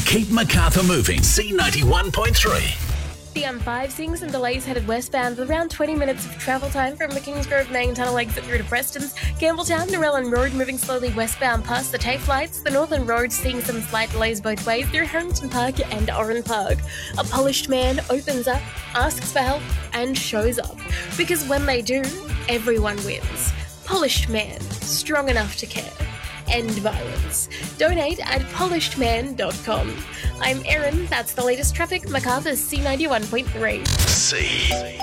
Keep Macarthur moving. C91.3. The M5 seeing some delays headed westbound with around 20 minutes of travel time from the Kingsgrove main tunnel exit through to Preston's. Campbelltown, Narellan Road moving slowly westbound past the TAFE lights. The Northern Road seeing some slight delays both ways through Harrington Park and Oran Park. A polished man opens up, asks for help and shows up. Because when they do, everyone wins. Polished man, strong enough to care. End violence. Donate at polishedman.com. I'm Erin, that's the latest traffic, Macarthur's C91.3. C.